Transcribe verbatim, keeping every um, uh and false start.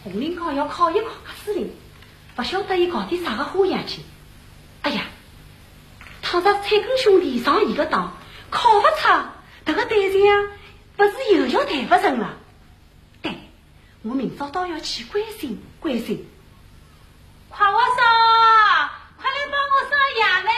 红领高要考一考个司令，不晓得伊搞点啥个花样去。哎呀，倘若蔡根兄弟上伊个当，考不差，这个对象啊，不是有条谈不成了。对，我明朝倒要去关心关心。